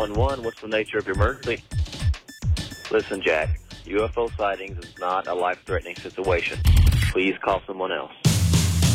911, what's the nature of your emergency? Listen, Jack, UFO sightings is not a life-threatening situation. Please call someone else.